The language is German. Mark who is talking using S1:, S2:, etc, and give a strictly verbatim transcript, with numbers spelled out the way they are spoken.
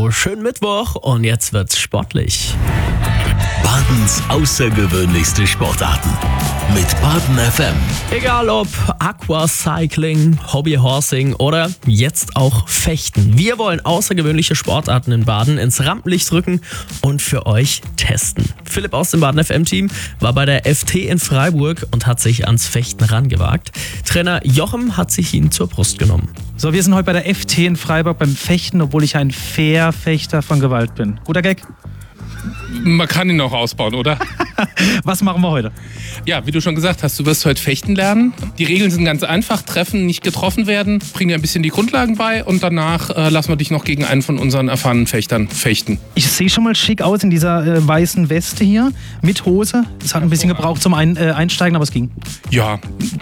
S1: Radio. Schönen Mittwoch und jetzt wird's sportlich.
S2: Badens außergewöhnlichste Sportarten mit Baden F M.
S1: Egal ob Aquacycling, Hobbyhorsing oder jetzt auch Fechten. Wir wollen außergewöhnliche Sportarten in Baden ins Rampenlicht rücken und für euch testen. Philipp aus dem Baden F M-Team war bei der F T in Freiburg und hat sich ans Fechten rangewagt. Trainer Jochem hat sich ihn zur Brust genommen.
S3: So, wir sind heute bei der F T in Freiburg beim Fechten, obwohl ich ein Verfechter von Gewalt bin. Guter Gag?
S4: Man kann ihn noch ausbauen, oder?
S3: Was machen wir heute?
S4: Ja, wie du schon gesagt hast, du wirst heute fechten lernen. Die Regeln sind ganz einfach. Treffen, nicht getroffen werden. Bringen dir ein bisschen die Grundlagen bei und danach äh, lassen wir dich noch gegen einen von unseren erfahrenen Fechtern fechten.
S3: Ich sehe schon mal schick aus in dieser äh, weißen Weste hier mit Hose. Es hat ein bisschen gebraucht zum ein, äh, Einsteigen, aber es ging.
S4: Ja,